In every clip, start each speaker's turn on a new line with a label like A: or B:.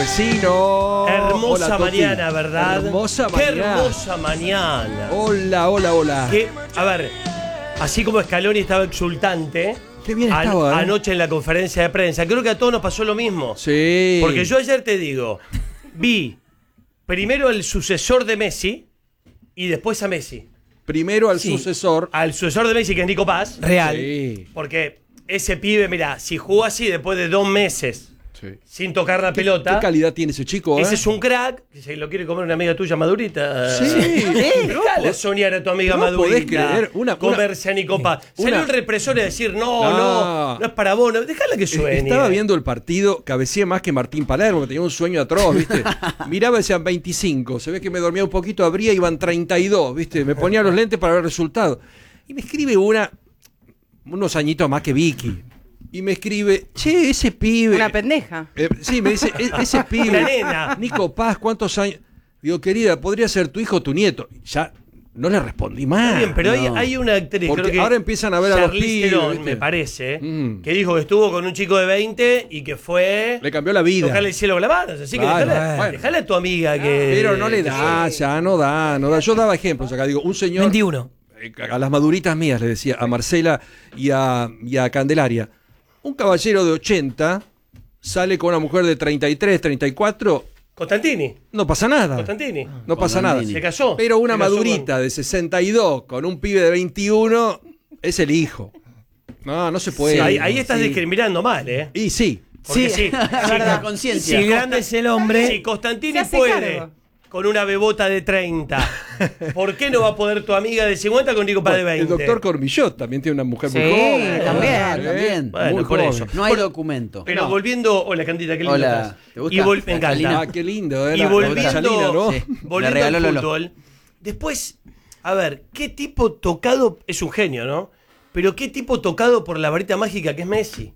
A: vecino.
B: Hermosa
A: Hola, Toti.
B: mañana, ¿verdad?
A: Hermosa
B: Qué
A: mañana.
B: hermosa mañana.
A: Hola, hola, hola.
B: A ver, así como Scaloni estaba exultante.
A: Qué bien estaba, ¿eh?
B: Anoche en la conferencia de prensa. Creo que a todos nos pasó lo mismo.
A: Sí.
B: Porque yo ayer te digo, vi primero el sucesor de Messi y después a Messi.
A: Primero al sucesor.
B: Al sucesor de Messi, que es Nico Paz.
C: Real.
A: Sí.
B: Porque ese pibe, mira, si jugó así después de 2 meses
A: Sí.
B: sin tocar la pelota.
A: ¿Qué calidad tiene ese chico,
B: Ese es un crack, que se lo quiere comer una amiga tuya madurita.
A: Sí.
B: Dale soñar a tu amiga
A: No
B: madurita.
A: podés creer.
B: Comerse a Nico Paz. Salió el represor y decir, no es para vos. Dejala que sueñe.
A: Estaba viendo el partido, cabeceé más que Martín Palermo, que tenía un sueño atroz, ¿viste? Miraba, decían 25. Se ve que me dormía un poquito, abría, iban 32, ¿viste? Me ponía los lentes para ver el resultado. Y me escribe unos añitos más que Vicky. Y me escribe, che, ese pibe.
D: Una pendeja.
A: Sí, me dice, ese pibe.
B: Una nena.
A: Nico Paz, ¿cuántos años? Digo, querida, podría ser tu hijo o tu nieto. Ya no le respondí más.
B: Está bien, pero
A: No.
B: hay una actriz,
A: Porque
B: creo que
A: ahora empiezan a ver a los
B: Charlize
A: pibes,
B: Theron,
A: ¿viste?
B: me parece,
A: Mm.
B: que dijo que estuvo con un chico de 20 y que fue
A: Le cambió la vida.
B: tocarle el cielo con la mano. Así que
A: Claro,
B: dejala,
A: bueno.
B: dejala a tu amiga que.
A: Pero no le da, ya no da. Yo daba ejemplos acá, digo, un señor.
C: 21.
A: A las maduritas mías, le decía, a Marcela y a Candelaria. Un caballero de 80 sale con una mujer de 33, 34,
B: Constantini.
A: no pasa nada.
B: Constantini.
A: No pasa nada.
B: Se casó.
A: Pero una
B: Se casó
A: madurita de 62 con un pibe de 21 es el hijo. No se puede.
B: Sí, ahí estás discriminando mal, ¿eh?
A: Y sí.
B: Porque sí.
E: La conciencia.
C: Si grande es el hombre.
B: Si Constantini
D: Se hace
B: puede
D: cargo.
B: con una bebota de 30, ¿por qué no va a poder tu amiga de 50 con Nico Paz de 20?
A: El doctor Cormillot también tiene una mujer muy
D: Sí,
A: joven.
D: también.
E: También.
B: Bueno,
A: muy
B: por
A: joven.
B: eso.
E: No hay documento.
B: Pero
E: No.
B: volviendo. Hola, Candita, qué lindo
E: Hola,
B: estás.
E: ¿te gusta?
B: Y me
E: La
B: encanta.
E: Chalina.
A: Ah, qué lindo.
B: Y
A: La
B: volviendo,
A: Chalina, ¿no?
E: Sí.
B: volviendo
E: Le regaló
B: al
E: Lolo.
B: fútbol, después, a ver, ¿qué tipo tocado? Es un genio, ¿no? Pero ¿qué tipo tocado por la varita mágica que es Messi?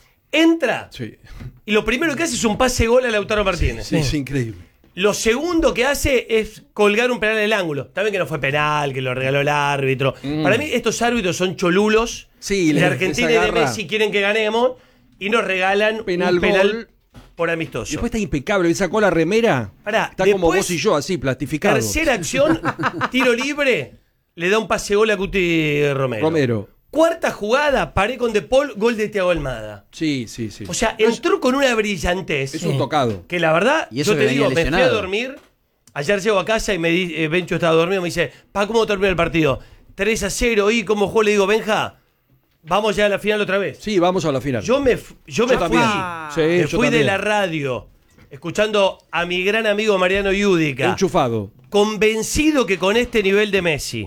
B: Entra
A: Sí.
B: y lo primero que hace es un pase gol a Lautaro Martínez.
A: Sí, es increíble.
B: Lo segundo que hace es colgar un penal en el ángulo. También que no fue penal, que lo regaló el árbitro. Para mí estos árbitros son cholulos.
A: Sí,
B: de
A: esa
B: Argentina y de
A: garra.
B: Messi quieren que ganemos y nos regalan
A: Penal,
B: un penal
A: gol.
B: por amistoso.
A: Después está impecable. ¿Le sacó la remera?
B: Pará,
A: Está como
B: después,
A: vos y yo, así, plastificado.
B: Tercera acción, tiro libre, le da un pase gol a Cuti Romero. Cuarta jugada, paré con De Paul, gol de Thiago Almada.
A: Sí.
B: O sea, entró con una brillantez
A: Es un tocado.
B: que la verdad,
E: Y eso
B: yo
E: que
B: te digo,
E: venía
B: me fui a
E: lesionado.
B: dormir. Ayer llego a casa y Bencho estaba dormido. Me dice, ¿cómo termina el partido? 3-0. ¿Y cómo jugó? Le digo, Benja, vamos ya a la final otra vez.
A: Sí, vamos a la final.
B: Yo me fui,
A: también. Sí,
B: me
A: yo
B: fui de
A: también.
B: la radio, escuchando a mi gran amigo Mariano Yudica.
A: Enchufado.
B: Convencido que con este nivel de Messi,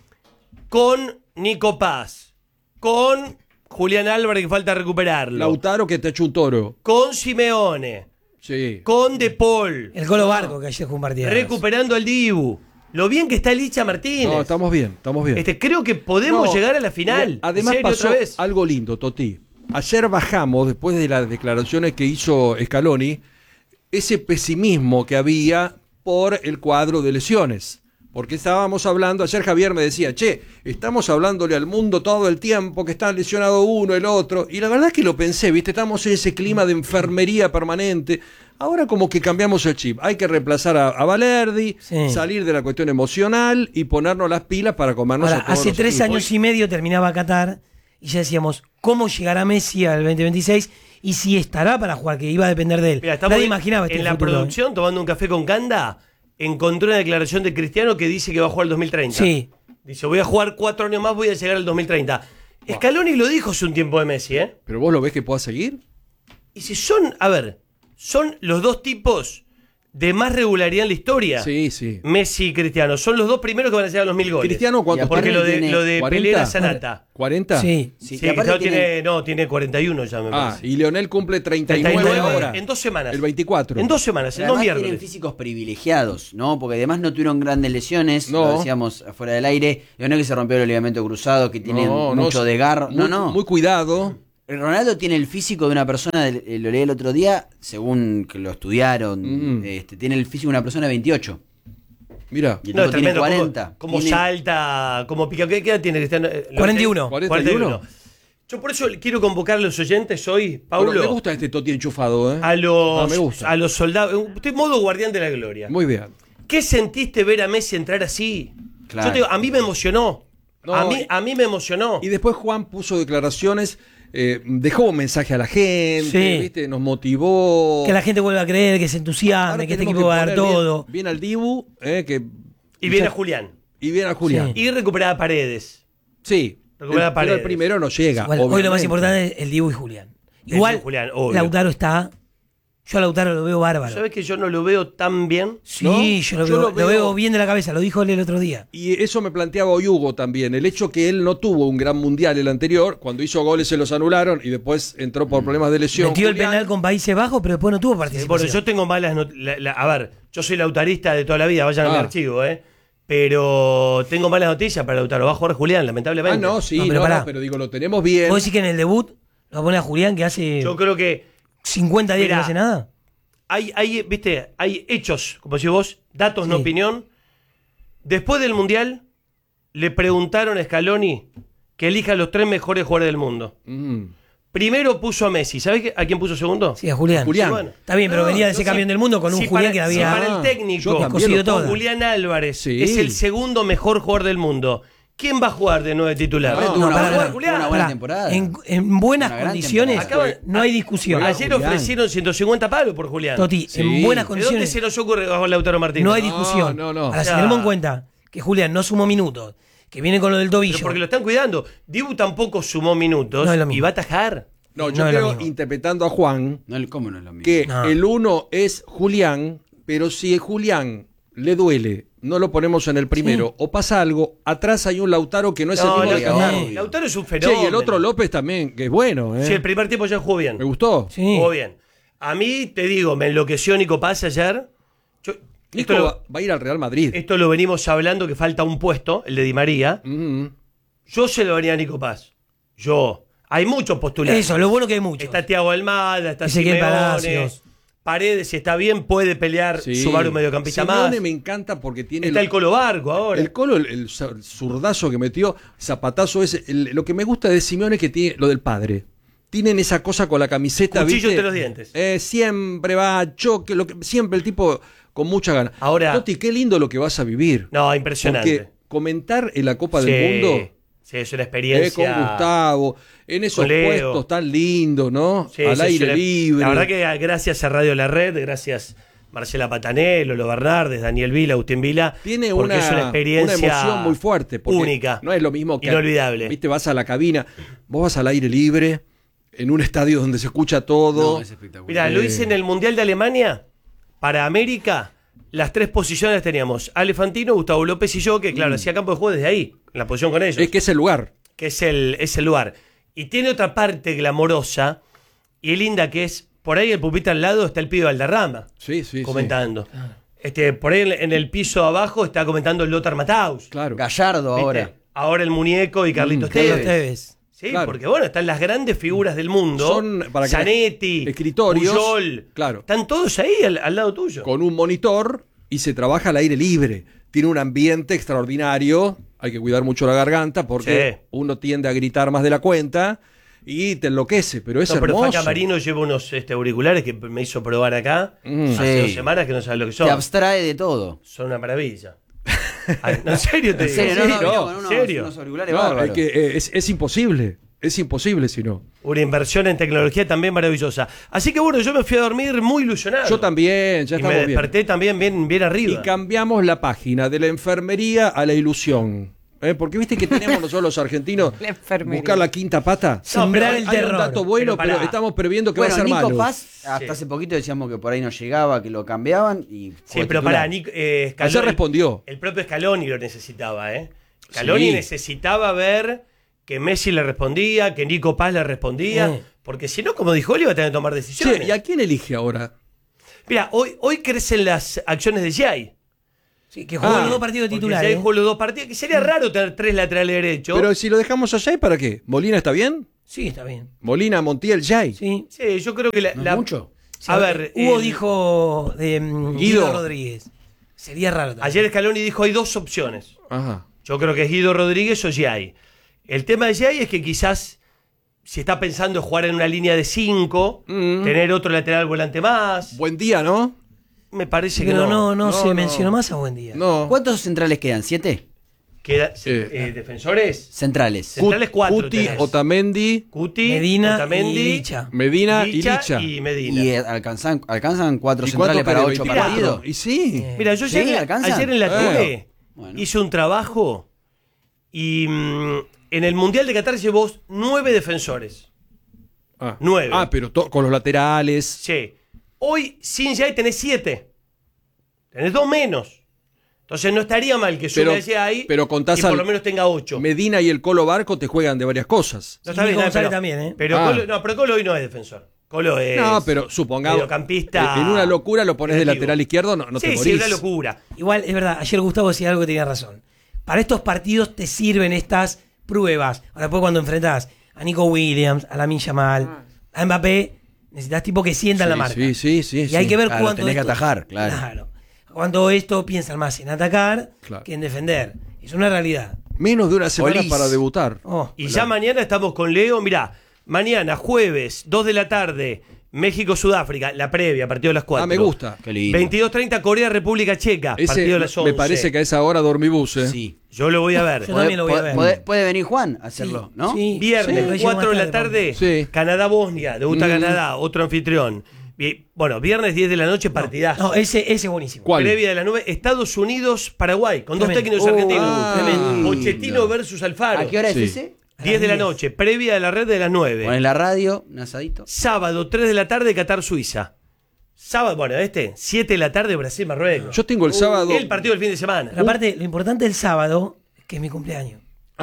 B: con Nico Paz, con Julián Álvarez que falta recuperarlo,
A: Lautaro que te echó un toro.
B: con Simeone,
A: Sí.
B: con De Paul,
C: El Colo Barco que ayer jugó un partido.
B: recuperando al Dibu, lo bien que está Licha Martínez.
A: No, estamos bien.
B: Creo que podemos
A: No,
B: llegar a la final.
A: Además
B: ¿En serio,
A: pasó
B: otra vez?
A: algo lindo, Toti. Ayer bajamos, después de las declaraciones que hizo Scaloni, ese pesimismo que había por el cuadro de lesiones. Porque estábamos hablando, ayer Javier me decía, che, estamos hablándole al mundo todo el tiempo que está lesionado uno, el otro. Y la verdad es que lo pensé, ¿viste? Estamos en ese clima de enfermería permanente. Ahora como que cambiamos el chip. Hay que reemplazar a Valerdi,
C: Sí.
A: salir de la cuestión emocional y ponernos las pilas para comernos
C: Ahora,
A: a todos
C: hace
A: los
C: 3
A: equipos.
C: años y medio terminaba Qatar y ya decíamos, ¿cómo llegará Messi al 2026? Y si estará para jugar, que iba a depender de él.
B: Mira, estamos
C: Nadie imaginaba este
B: en la
C: futuro,
B: producción, tomando un café con Canda, encontré una declaración de Cristiano que dice que va a jugar el 2030.
C: Sí.
B: Dice, voy a jugar 4 años más, voy a llegar al 2030. Scaloni lo dijo hace un tiempo de Messi, ¿eh?
A: ¿Pero vos lo ves que pueda seguir?
B: Y si son los dos tipos de más regularidad en la historia.
A: Sí, sí.
B: Messi y Cristiano. Son los dos primeros que van a llegar a los 1000 goles.
A: ¿Cristiano cuántos
B: Porque
A: tiene?
B: lo de
A: 40.
B: Pelé era Sanata.
A: ¿40?
C: Sí.
B: Sí,
E: que aparte
B: Cristiano tiene 41 ya, me
A: Ah,
B: parece.
A: y Leonel cumple 39
B: 39
A: ahora.
B: en 2 semanas.
A: El 24.
B: En 2 semanas, en 2
E: Además tienen
B: miércoles.
E: físicos privilegiados, ¿no? Porque además no tuvieron grandes lesiones,
A: No.
E: lo decíamos afuera del aire. Leonel que se rompió el ligamento cruzado, que tiene mucho desgarro.
A: Muy cuidado.
E: Ronaldo tiene el físico de una persona, lo leí el otro día, según que lo estudiaron, tiene el físico de una persona de 28.
A: Mira.
E: Y el
B: No,
E: tipo
B: es
E: tiene
B: tremendo.
E: 40.
B: Cómo
E: Tiene-
B: salta, cómo pica. ¿Qué edad tiene Cristiano?
C: 41.
A: 41.
B: Yo por eso quiero convocar a los oyentes hoy, Paulo,
A: Bueno, me gusta este Totti enchufado, ¿eh?
B: me
A: gusta.
B: a los soldados. Estoy en modo guardián de la gloria.
A: Muy bien.
B: ¿Qué sentiste ver a Messi entrar así?
E: Claro.
B: Yo te digo, a mí me emocionó.
A: No,
B: a mí me emocionó.
A: Y después Juan puso declaraciones, dejó un mensaje a la gente,
C: Sí.
A: ¿viste? Nos motivó.
C: Que la gente vuelva a creer, que se
A: Ahora
C: entusiasme, que este
A: tenemos
C: equipo va a dar
A: poner
C: todo.
A: Bien al Dibu,
B: Y viene a Julián.
A: y bien a Julián.
C: Sí.
B: Y recuperar a Paredes.
A: Sí.
B: Recupera
A: Pero
B: Paredes.
A: el primero no llega.
C: Igual, hoy lo más
A: obviamente.
C: importante es el Dibu y Julián.
B: El
C: Igual,
B: Dibu y Julián, obvio.
C: Lautaro está. Yo a Lautaro lo veo bárbaro.
B: ¿Sabes que yo no lo veo tan bien?
C: Sí,
A: ¿No?
C: yo, lo,
A: Yo
C: veo,
A: lo veo-
C: lo veo bien de la cabeza, lo dijo él el otro día.
A: Y eso me planteaba hoy Hugo también. El hecho que él no tuvo un gran mundial el anterior, cuando hizo goles se los anularon y después entró por problemas de lesión.
C: Metió el
A: Julián.
C: penal con Países Bajos, pero después no tuvo participación.
B: Bueno, yo tengo malas a ver, yo soy lautarista de toda la vida, vayan a mi
A: Ah.
B: archivo, pero tengo malas noticias para Lautaro. Va a jugar Julián, lamentablemente.
A: Ah, no, sí,
C: No, pero
A: no,
C: pará.
A: no, pero digo, lo tenemos bien.
C: ¿Vos decís que en el debut lo pone a Julián que hace
B: Yo creo que
C: 50 días que
B: Mirá,
C: no hace nada?
B: viste, hay hechos, como decís vos, datos, no
C: Sí.
B: opinión. Después del Mundial, le preguntaron a Scaloni que elija a los 3 mejores jugadores del mundo. Primero puso a Messi. ¿Sabés a quién puso segundo?
C: Sí, a Julián.
A: Julián.
B: Bueno.
C: Está bien, pero venía de ese
B: no,
C: campeón
B: si-
C: del mundo con un
B: si
C: Julián
B: para-
C: que
B: si
C: había
B: para el
A: yo
B: técnico,
A: también
C: cosido
A: lo pongo.
C: todo.
B: Julián Álvarez
A: Sí.
B: es el segundo mejor jugador del mundo. ¿Quién va a jugar de 9 titular?
A: No,
E: Tuvo
A: no,
E: una
C: pará,
E: buena-
C: pará,
E: tuvo una
B: Julián.
E: buena
C: Pará,
E: temporada.
C: en buenas
E: Una gran
C: condiciones
E: temporada.
C: no hay discusión.
B: Ayer
A: Julián.
B: ofrecieron 150 palos por Julián.
C: Toti,
A: Sí.
C: en buenas
B: ¿De dónde
C: condiciones
B: se nos ocurre bajo Lautaro Martínez?
C: no hay
A: No,
C: discusión.
A: no, no.
C: Ahora,
B: O
C: si
B: sea-
C: tenemos en cuenta que Julián no sumó minutos, que viene con lo del
B: Pero
C: tobillo.
B: porque lo están cuidando. Dibu tampoco sumó minutos
C: No es lo mismo.
B: y va a atajar.
A: No, yo
C: No es lo
A: creo,
C: mismo.
A: interpretando a Juan,
E: No, ¿cómo no es lo mismo?
A: que
C: No.
A: el uno es Julián, pero si a Julián le duele, no lo ponemos en el primero, o pasa algo, atrás hay un Lautaro que no es
B: No,
A: el mismo de
B: Lautaro,
A: Canal.
B: Lautaro es un
A: Che,
B: fenómeno.
A: y el otro López también, que es bueno, ¿eh?
B: Sí, el primer tiempo ya jugó bien.
A: Me gustó.
C: Sí.
B: Jugó bien. A mí, te digo, me enloqueció Nico Paz ayer.
A: Nico va a ir al Real Madrid.
B: Esto lo venimos hablando, que falta un puesto, el de Di María.
A: Mm.
B: Yo se lo daría a Nico Paz. Yo. Hay muchos postulados.
C: Eso, lo bueno que hay mucho.
B: Está Thiago Almada, está
C: Ezequiel
B: Simeone.
C: Palacios.
B: Paredes, si está bien, puede pelear,
A: Sí.
B: sumar un mediocampista
A: Simeone
B: más.
A: me encanta porque tiene
B: Está el Colo Barco ahora.
A: el Colo, el zurdazo que metió, zapatazo ese. Lo que me gusta de Simeone es que tiene lo del padre. Tienen esa cosa con la camiseta.
B: Cuchillo
A: ¿viste?
B: entre los dientes.
A: Siempre va a choque, siempre el tipo con mucha ganas.
B: Ahora-
A: Toti, qué lindo lo que vas a vivir.
B: No, impresionante.
A: Porque comentar en la Copa
B: Sí,
A: del Mundo
B: sí, es una
A: con
B: experiencia.
A: Gustavo, en esos
B: con Leo.
A: puestos tan lindos, ¿no?
B: Sí,
A: Al
B: sí,
A: aire
B: es una-
A: libre.
B: La verdad que gracias a Radio La Red, gracias Marcela Patanel, Lolo Bernardes, Daniel Vila, Agustín Vila.
A: Tiene
B: porque
A: una,
B: es una experiencia
A: una emoción muy fuerte. Porque
B: única.
A: No es lo mismo que.
B: Inolvidable.
A: Viste, vas a la cabina, vos vas al aire libre, en un estadio donde se escucha todo.
E: No, es espectacular.
B: Mira, lo hice en el Mundial de Alemania. Para América, las 3 posiciones teníamos Alefantino, Gustavo López y yo, que claro, hacía campo de juego desde ahí, en la posición con ellos.
A: Es que es el lugar.
B: Que es el lugar. Y tiene otra parte glamorosa y linda que es, por ahí el pupita al lado está el pibe Valderrama,
A: Sí, sí.
B: comentando. Por ahí en el piso abajo está comentando el Lothar Matthaus.
A: Sí, claro.
E: Gallardo
B: ¿Viste?
E: ahora.
B: Ahora el muñeco y Carlitos
C: Carlos
B: Tevez.
C: Tevez.
B: Sí,
A: Claro.
B: porque bueno, están las grandes figuras del mundo.
A: Son, para que-
B: Zanetti,
A: escritorios,
B: Puyol.
A: claro.
B: Están todos ahí al lado tuyo.
A: Con un monitor y se trabaja al aire libre. Tiene un ambiente extraordinario. Hay que cuidar mucho la garganta porque
B: Sí.
A: uno tiende a gritar más de la cuenta y te enloquece, pero es
B: No, pero
A: hermoso.
B: Faca Marino lleva unos auriculares que me hizo probar acá hace
E: Sí.
B: 2 semanas que no sabes lo que
E: Te
B: son.
E: abstrae de todo.
B: Son una maravilla. Ay, no, en serio te
E: En
B: digo.
E: serio, no,
B: ¿En
E: no, no,
B: serio?
E: unos auriculares
A: No,
E: bárbaros.
A: es que es imposible. Es imposible si no.
B: Una inversión en tecnología también maravillosa. Así que bueno, yo me fui a dormir muy ilusionado.
A: Yo también, ya
B: Y me
A: estamos bien.
B: desperté también bien arriba.
A: Y cambiamos la página de la enfermería a la ilusión. Porque viste que tenemos nosotros los argentinos
D: La enfermería.
A: buscar la quinta pata.
C: Sembrar
A: Hay
C: el
A: un
C: terror.
A: dato bueno,
B: Pero
A: pero,
B: pará.
A: estamos previendo que
E: Bueno,
A: va a ser
E: Nico
A: malo.
E: Paz, hasta
B: Sí.
E: hace poquito decíamos que por ahí no llegaba, que lo cambiaban y
B: Sí,
E: fue
B: pero
E: titular.
B: para Nick, Scaloni,
A: Ayer respondió.
B: El propio Scaloni lo necesitaba, ¿eh? Scaloni
A: Sí.
B: necesitaba ver que Messi le respondía, que Nico Paz le respondía,
C: Sí.
B: porque si no, como dijo él, iba a tener que tomar decisiones.
A: Che, ¿y a quién elige ahora?
B: Mira, hoy crecen las acciones de Giai.
C: Sí, que jugó
A: Ah,
C: los 2 partidos
B: Porque
C: titulares.
B: Giai jugó los 2 partidos, que sería raro tener 3 laterales derechos.
A: Pero si lo dejamos a Jay, ¿para qué? ¿Molina está bien?
C: Sí, está bien.
A: Molina, Montiel, Jay.
C: Sí.
B: Sí, yo creo que
E: ¿No es mucho?
B: A ver,
C: Hugo
B: el-
C: dijo de
A: Guido.
C: Guido Rodríguez. Sería raro también.
B: Ayer Scaloni dijo hay 2 opciones.
A: Ajá.
B: Yo creo que es Guido Rodríguez o Giai. El tema de Giai es que quizás si está pensando en jugar en una línea de 5, tener otro lateral volante más.
A: Buen día, ¿no?
B: Me parece que
C: Pero
B: no.
C: no se
A: no.
C: mencionó más a Buendía.
A: No.
E: ¿Cuántos centrales quedan? ¿7?
B: Defensores.
E: Centrales.
B: Centrales 4
A: Cuti,
B: tenés.
A: Otamendi,
B: Cuti,
C: Medina
B: Otamendi,
C: y Licha.
A: Medina y Licha.
B: y Medina.
E: ¿Y alcanzan 4
A: ¿Y
E: centrales
A: cuánto
E: para
A: querés?
E: 8
A: 24?
E: partidos?
A: Y sí.
B: Mira, yo
E: ¿Sí? ¿Alcanza?
B: ayer en la tele
E: Bueno.
B: hice un trabajo y en el Mundial de Qatar llevó 9 defensores.
A: Ah,
B: 9.
A: pero con los laterales.
B: Sí. Hoy sin Jay tenés 7. Tenés 2 menos. Entonces no estaría mal que sume ahí
A: pero contás
B: y por
A: al-
B: lo menos tenga 8.
A: Medina y el Colo Barco te juegan de varias cosas.
B: No
C: Sí,
B: está bien,
C: Nico González
B: pero,
C: también, ¿eh?
B: Pero
A: Ah.
B: pero Colo hoy no es defensor. Colo es
A: No, pero supongamos.
B: mediocampista.
A: En una locura lo pones de
B: creativo.
A: lateral izquierdo, no
B: sí,
A: te
B: sí,
A: morís.
B: una locura.
C: Igual, es verdad, ayer Gustavo decía algo que tenía razón. Para estos partidos te sirven estas pruebas. Ahora, después cuando enfrentás a Nico Williams, a Lamine Yamal, a Mbappé, necesitas tipo que sientan la marca.
A: Sí.
C: Y hay que ver
E: Claro,
C: cuánto
E: tenés que
C: esto-
E: atajar, claro.
C: Cuánto esto piensan más en atacar
A: Claro.
C: que en defender. Es una realidad.
A: Menos de una semana
E: Olís.
A: para debutar.
C: Oh,
B: Y ya mañana estamos con Leo. Mirá, mañana, jueves, 2 de la tarde, México-Sudáfrica, la previa, partido de las 4.
A: Me gusta.
E: Qué lindo.
B: 22:30, Corea-República Checa,
A: Ese
B: partido de las 11.
A: me parece que a esa hora dormibus, ¿eh?
E: Sí.
B: Yo lo voy a ver.
C: Yo también lo voy a ver.
E: Puede venir Juan a hacerlo, ¿no?
C: Sí.
B: Viernes,
C: Sí.
B: 4 de la
C: Sí.
B: tarde,
A: Sí.
B: Canadá-Bosnia, debuta Canadá, otro anfitrión. Bueno, viernes 10 de la noche, partidazo.
C: No, ese es buenísimo.
A: ¿Cuál?
B: Previa de la 9, Estados Unidos-Paraguay, con dos
C: Tremendo.
B: técnicos argentinos.
C: tremendo.
B: Pochettino versus Alfaro.
E: ¿A qué hora es
A: Sí.
E: ese?
B: 10 de la
C: 10.
B: noche, previa de la red de las 9.
E: Pones la radio, un asadito.
B: Sábado, 3 de la tarde, Qatar-Suiza. Sábado, bueno, 7 de la tarde, Brasil-Marruecos.
A: Yo tengo el sábado.
B: El partido del fin de semana.
C: Pero aparte, lo importante del sábado es que es mi cumpleaños.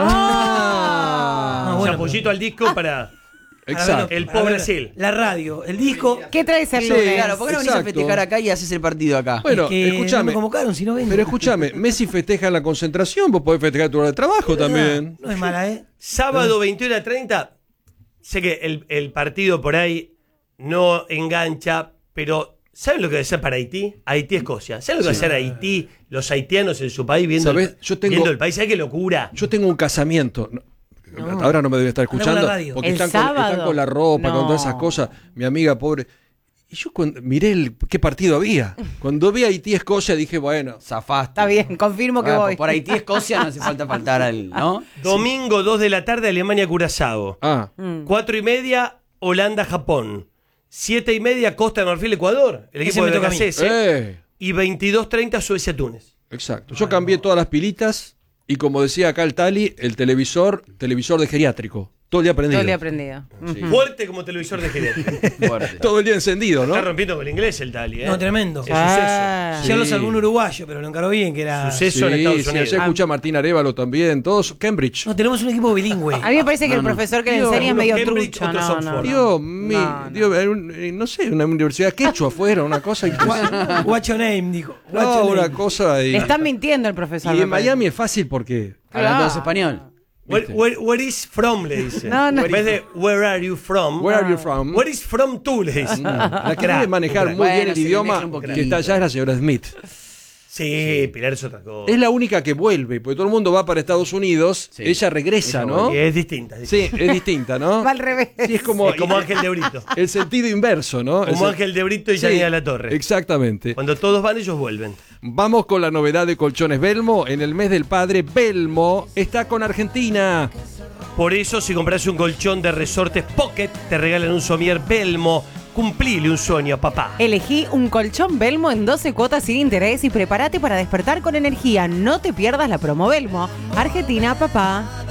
A: Ah,
C: bueno,
B: Chapullito al disco para
A: exacto.
B: el
C: Para
B: pobre
C: ver
B: Brasil.
C: La radio, el disco.
D: ¿Qué traes el
A: Sí,
D: lunes?
E: Claro, ¿por qué no venís a
A: Exacto.
E: festejar acá y haces el partido acá?
A: Bueno,
C: Es que no
A: escúchame.
C: me convocaron, si no vengo.
A: Pero escúchame, Messi festeja en la concentración, vos podés festejar tu hora de trabajo también.
C: No es mala, ¿eh?
B: Sábado 21:30. Sé que el partido por ahí no engancha, pero ¿saben lo que va a ser para Haití? Haití-Escocia. ¿Saben lo que va a hacer Haití, los haitianos en su país viendo,
A: ¿Sabés? Yo tengo-
B: viendo el país? ¿Sabes qué locura?
A: Yo tengo un casamiento. Ahora no me debe estar
C: Hagamos
A: escuchando
C: la radio.
A: porque
D: El
A: están
D: sábado.
A: con la ropa, con
D: No.
A: todas esas cosas. Mi amiga pobre. Y yo miré qué partido había. Cuando vi a Haití-Escocia dije, bueno,
E: Zafaste.
D: Está bien, confirmo que
E: Ah,
D: voy.
E: Por Haití, Escocia, no hace falta faltar al, ¿no?
B: Domingo 2 de la tarde, Alemania-Curazao. 4:30, Holanda-Japón. 7:30, Costa de Marfil-Ecuador. El
C: Ese
B: equipo
C: me
B: de
C: toca a mí.
B: Becasese. Y 22:30, Suecia-Túnez.
A: exacto. Yo cambié todas las pilitas y como decía acá el Tali, el televisor de geriátrico. Todo el día prendido.
D: Todo el día aprendido.
E: Sí.
B: Fuerte como televisor de geriátrico.
E: Fuerte.
A: Todo el día encendido, ¿no?
B: Está rompiendo con el inglés el Tali, ¿eh?
C: No, tremendo.
B: Es
D: Ah.
C: Ya lo
A: Sí.
C: salvó un uruguayo, pero lo encaró bien, que era.
B: Suceso en Estados
A: sí,
B: Unidos.
A: se escucha a Martín Arévalo también, todos Cambridge.
C: No, tenemos un equipo bilingüe.
D: A mí me parece que el profesor que le
A: Dios,
D: enseña es
B: unos
D: medio
B: Cambridge,
D: trucho.
B: otros
D: No,
B: Oxford.
D: no,
A: Dios
D: no.
A: mío,
D: No, no.
A: Dios, no sé, una universidad quechua afuera, una cosa imposible.
C: What's your name, dijo. What's
A: No,
C: your
A: una
C: name?
A: cosa. Y
D: Le están mintiendo el profesor.
A: en
D: me parece.
A: Miami es fácil porque.
E: Hablan todos español.
B: Where is from, le dice.
D: No, no.
B: En vez de where are you from,
A: Where are you from?
B: where is from tú, le dice.
A: La que debe manejar muy
E: Bueno,
A: bien el
E: se le
A: idioma
E: mezcla un poquito.
A: que está allá es la señora Smith.
B: Sí, Pilar es otra cosa.
A: Es la única que vuelve, porque todo el mundo va para Estados Unidos,
E: Sí.
A: ella regresa,
E: Ella
A: ¿no?
B: Y es distinta.
A: Sí, es distinta, ¿no?
D: Va al revés.
A: Sí, es como,
B: Es como Ángel de Brito.
A: el sentido inverso, ¿no?
B: Como Ángel de Brito y
A: Sí,
B: Janina La Torre.
A: Exactamente.
B: Cuando todos van, ellos vuelven.
A: Vamos con la novedad de Colchones Belmo. En el mes del padre, Belmo está con Argentina.
B: Por eso, si compras un colchón de resortes Pocket, te regalan un somier Belmo. Cumplile un sueño, papá.
D: Elegí un colchón Belmo en 12 cuotas sin interés y prepárate para despertar con energía. No te pierdas la promo Belmo. Argentina, papá.